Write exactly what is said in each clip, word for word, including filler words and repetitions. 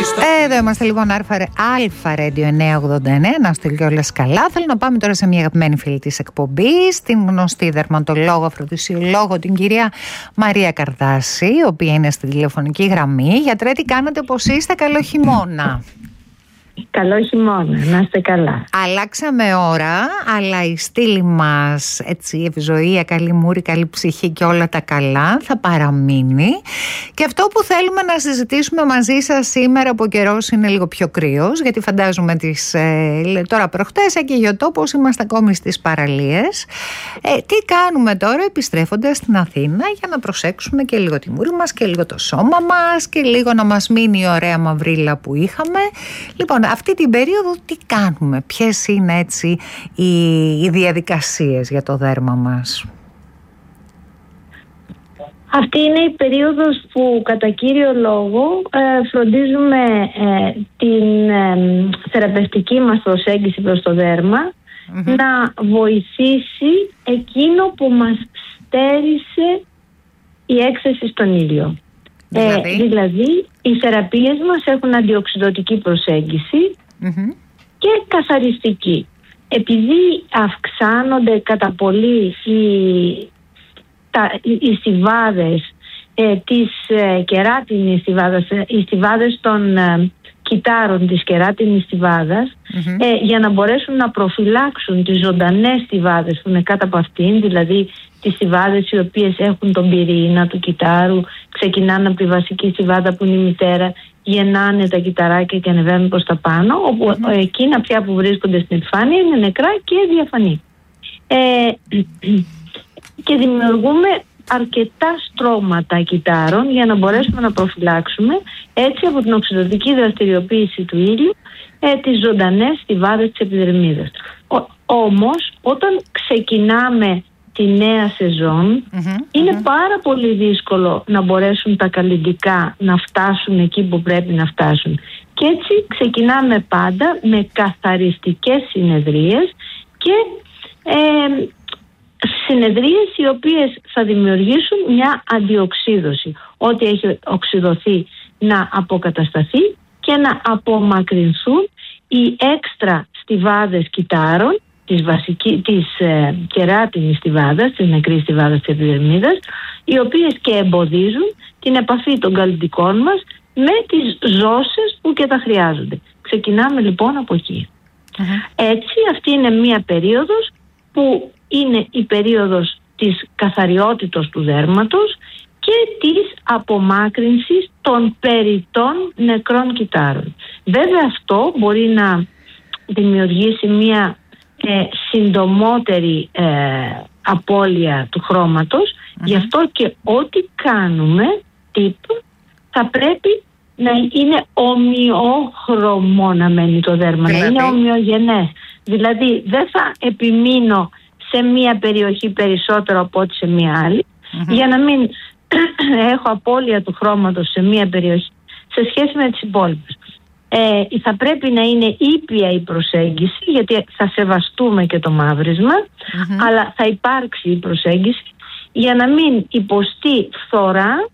Εδώ είμαστε λοιπόν, Αλφα Ρέντιο εννιακόσια ογδόντα εννέα. Να είστε κιόλας καλά. Θέλω να πάμε τώρα σε μια αγαπημένη φίλη της εκπομπής, την γνωστή δερματολόγο, αφροδισιολόγο, την κυρία Μαρία Καρδάση, η οποία είναι στη τηλεφωνική γραμμή. Γιατρέ, τι κάνετε, πώς είστε? Καλό χειμώνα. Καλό χειμώνα, να είστε καλά. Αλλάξαμε ώρα, αλλά η στήλη μας, έτσι, η ευζοία, καλή μούρη, καλή ψυχή και όλα τα καλά θα παραμείνει. Και αυτό που θέλουμε να συζητήσουμε μαζί σας σήμερα, που ο καιρός είναι λίγο πιο κρύος, γιατί φαντάζομαι τις, ε, τώρα προχτές και γεωτόπος είμαστε ακόμη στις παραλίες. Ε, τι κάνουμε τώρα επιστρέφοντας στην Αθήνα για να προσέξουμε και λίγο τη μούρη μας και λίγο το σώμα μας και λίγο να μας μείνει η ωραία μαυρίλα που είχαμε. Λοιπόν, αυτή την περίοδο τι κάνουμε, ποιες είναι έτσι οι, οι διαδικασίες για το δέρμα μας? Αυτή είναι η περίοδος που κατά κύριο λόγο ε, φροντίζουμε ε, την ε, θεραπευτική μας προσέγγιση προς το δέρμα mm-hmm. να βοηθήσει εκείνο που μας στέρισε η έκθεση στον ήλιο. Δηλαδή, ε, δηλαδή οι θεραπείες μας έχουν αντιοξυδωτική προσέγγιση mm-hmm. και καθαριστική. Επειδή αυξάνονται κατά πολύ οι, τα, οι στιβάδες ε, της ε, κεράτινης στιβάδας, οι στιβάδες των ε, κυτάρων της κεράτινης στιβάδας mm-hmm. ε, για να μπορέσουν να προφυλάξουν τις ζωντανές στιβάδες που είναι κάτω από αυτήν, δηλαδή τις στιβάδες οι οποίες έχουν τον πυρήνα του κυτάρου, ξεκινάνε από τη βασική στιβάδα που είναι η μητέρα, γεννάνε τα κυταράκια και ανεβαίνουν προς τα πάνω, όπου mm-hmm. εκείνα πια που βρίσκονται στην επιφάνεια είναι νεκρά και διαφανή. Ε, και δημιουργούμε αρκετά στρώματα κυτάρων για να μπορέσουμε να προφυλάξουμε έτσι από την οξυδωτική δραστηριοποίηση του ήλιου ε, τις ζωντανές στιβάδες της επιδερμίδας. Ο, όμως όταν ξεκινάμε τη νέα σεζόν mm-hmm, είναι mm-hmm. πάρα πολύ δύσκολο να μπορέσουν τα καλλυντικά να φτάσουν εκεί που πρέπει να φτάσουν. Και έτσι ξεκινάμε πάντα με καθαριστικές συνεδρίες και ε, συνεδρίες οι οποίες θα δημιουργήσουν μια αντιοξύδωση. Ό,τι έχει οξυδωθεί να αποκατασταθεί και να απομακρυνθούν οι έξτρα στιβάδες κυτάρων της, βασική, της ε, κεράτινης στιβάδας, της νεκρής στιβάδας της επιδερμίδας, οι οποίες και εμποδίζουν την επαφή των καλλυντικών μας με τις ζώσες που και τα χρειάζονται. Ξεκινάμε λοιπόν από εκεί. Uh-huh. Έτσι αυτή είναι μία περίοδος που είναι η περίοδος της καθαριότητος του δέρματος και της απομάκρυνσης των περιττών νεκρών κυτάρων. Βέβαια αυτό μπορεί να δημιουργήσει μία ε, συντομότερη ε, απώλεια του χρώματος. Mm-hmm. Γι' αυτό και ό,τι κάνουμε τύπου θα πρέπει να είναι ομοιόχρωμο να μένει το δέρμα, δηλαδή, να είναι ομοιογενές. Δηλαδή δεν θα επιμείνω σε μία περιοχή περισσότερο από ό,τι σε μία άλλη mm-hmm. για να μην έχω απώλεια του χρώματος σε μία περιοχή σε σχέση με τις υπόλοιπες. Ε, θα πρέπει να είναι ήπια η προσέγγιση, γιατί θα σεβαστούμε και το μαύρισμα mm-hmm. αλλά θα υπάρξει η προσέγγιση για να μην υποστεί φθορά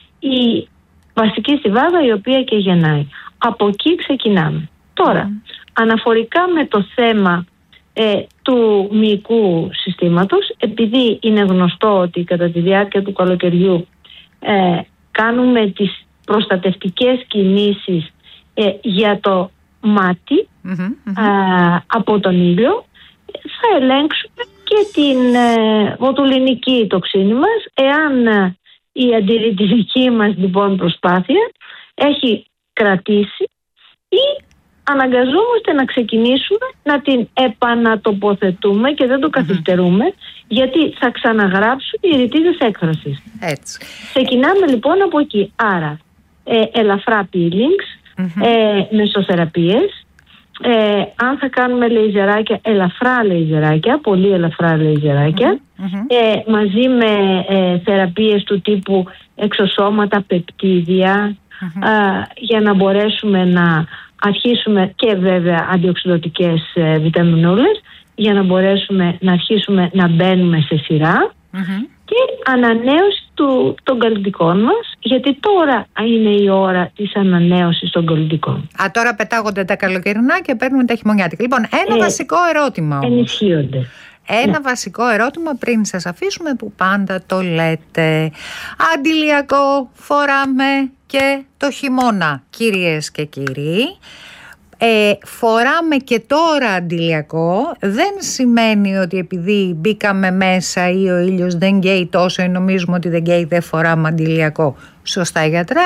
η βασική στιβάδα η οποία και γεννάει. Από εκεί ξεκινάμε. Τώρα, mm-hmm. αναφορικά με το θέμα ε, του μυϊκού συστήματος, επειδή είναι γνωστό ότι κατά τη διάρκεια του καλοκαιριού ε, κάνουμε τις προστατευτικές κινήσεις ε, για το μάτι mm-hmm, mm-hmm. Ε, από τον ήλιο, θα ελέγξουμε και την ε, βοτουλινική τοξίνη μας, εάν ε, η αντιρρητική μας λοιπόν προσπάθεια έχει κρατήσει ή αναγκαζόμαστε να ξεκινήσουμε να την επανατοποθετούμε και δεν το καθυστερούμε mm-hmm. γιατί θα ξαναγράψουν οι ρητίδες έκφρασης. Έτσι. Ξεκινάμε λοιπόν από εκεί. Άρα ε, ελαφρά peelings, mm-hmm. ε, μεσοθεραπείες, ε, αν θα κάνουμε λέιζεράκια, ελαφρά λέιζεράκια, πολύ ελαφρά λέιζεράκια, mm-hmm. ε, μαζί με ε, θεραπείες του τύπου εξωσώματα, πεπτίδια, mm-hmm. ε, για να μπορέσουμε να αρχίσουμε, και βέβαια αντιοξυδωτικές ε, βιταμινούλες, για να μπορέσουμε να αρχίσουμε να μπαίνουμε σε σειρά mm-hmm. και ανανέωση του, των καλλιτικών μας, γιατί τώρα είναι η ώρα της ανανέωσης των καλλιτικών. Α, τώρα πετάγονται τα καλοκαιρινά και παίρνουμε τα χειμωνιάτικα. Λοιπόν, ένα ε, βασικό ερώτημα όμως. Ενισχύονται. Ένα ναι. βασικό ερώτημα πριν σας αφήσουμε, που πάντα το λέτε. Αντιλιακό φοράμε και το χειμώνα, κυρίες και κύριοι. Ε, φοράμε και τώρα αντιλιακό. Δεν σημαίνει ότι επειδή μπήκαμε μέσα ή ο ήλιος δεν καίει τόσο ή νομίζουμε ότι δεν καίει, δεν φοράμε αντιλιακό. Σωστά, γιατρέ?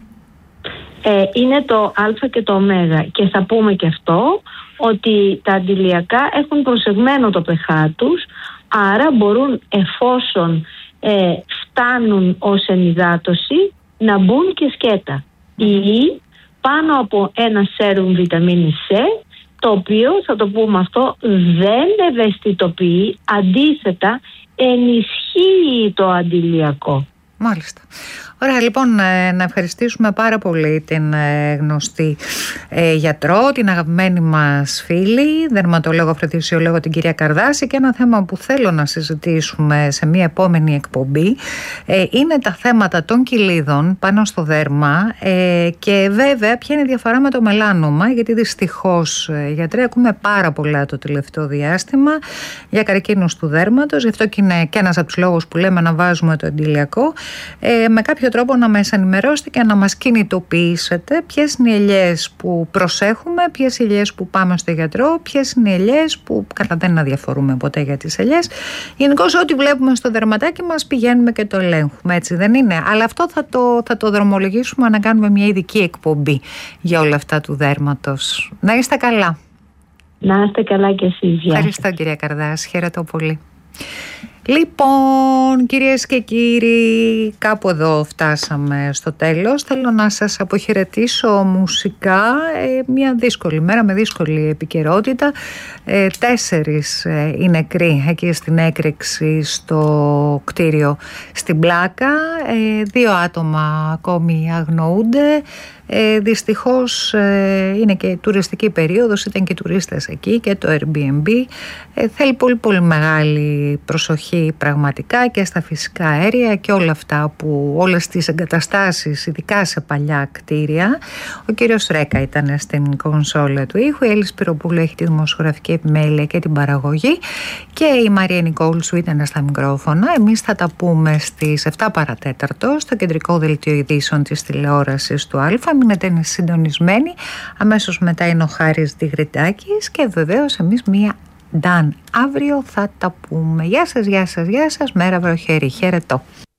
Ε, είναι το α και το ω, και θα πούμε και αυτό, ότι τα αντιλιακά έχουν προσεγμένο το pH τους, άρα μπορούν, εφόσον ε, φτάνουν ως ενυδάτωση, να μπουν και σκέτα ή πάνω από ένα σέρουμ βιταμίνης C, το οποίο, θα το πούμε αυτό, δεν ευαισθητοποιεί, αντίθετα ενισχύει το αντιλιακό. Μάλιστα. Ωραία, λοιπόν, να ευχαριστήσουμε πάρα πολύ την γνωστή ε, γιατρό, την αγαπημένη μας φίλη, δερματολόγο φροντισιολόγο, την κυρία Καρδάση, και ένα θέμα που θέλω να συζητήσουμε σε μια επόμενη εκπομπή ε, είναι τα θέματα των κοιλίδων πάνω στο δέρμα ε, και βέβαια ποια είναι η διαφορά με το μελάνομα, γιατί δυστυχώς, ε, γιατρέ, ακούμε πάρα πολλά το τελευταίο διάστημα για καρκίνους του δέρματος, γι' αυτό και είναι και ένας από τους λόγους που λέμε να βάζουμε το αντιλιακό. Ε, με κάποιο τρόπο να μας ενημερώσετε και να μας κινητοποιήσετε ποιες είναι οι ελιές που προσέχουμε, ποιες οι ελιές που πάμε στο γιατρό, ποιες είναι οι ελιές που κατά δεν αδιαφορούμε ποτέ για τις ελιές. Γενικώς ό,τι βλέπουμε στο δερματάκι μας πηγαίνουμε και το ελέγχουμε, έτσι δεν είναι? Αλλά αυτό θα το, θα το δρομολογήσουμε, να κάνουμε μια ειδική εκπομπή για όλα αυτά του δέρματος. Να είστε καλά. Να είστε καλά κι εσείς. Ευχαριστώ, κυρία Καρδάση, χαίρετο πολύ. Λοιπόν, κυρίες και κύριοι, κάπου εδώ φτάσαμε στο τέλος. Θέλω να σας αποχαιρετήσω μουσικά. Ε, μια δύσκολη μέρα με δύσκολη επικαιρότητα. Ε, τέσσερις ε, οι νεκροί εκεί στην έκρηξη στο κτίριο στην Πλάκα. Ε, δύο άτομα ακόμη αγνοούνται. Ε, δυστυχώς ε, είναι και τουριστική περίοδος, ήταν και τουρίστες εκεί και το Airbnb. Ε, θέλει πολύ πολύ μεγάλη προσοχή πραγματικά και στα φυσικά αέρια και όλα αυτά, που όλες τις εγκαταστάσεις, ειδικά σε παλιά κτίρια. Ο κύριος Ρέκα ήταν στην κονσόλα του ήχου, η Έλλη Σπυροπούλου έχει τη δημοσιογραφική επιμέλεια και την παραγωγή και η Μαρία Νικόλσου ήταν στα μικρόφωνα. Εμείς θα τα πούμε στις επτά παρατέταρτο στο κεντρικό δελτίο ειδήσεων της τηλεόρασης του Α. Μείνετε συντονισμένοι. Αμέσως μετά είναι ο Χάρης Διγρητάκης και βεβαίως εμείς μία Ντάν. Αύριο θα τα πούμε. Γεια σας, γεια σας, γεια σας. Μέρα βροχερή. Χαιρετώ.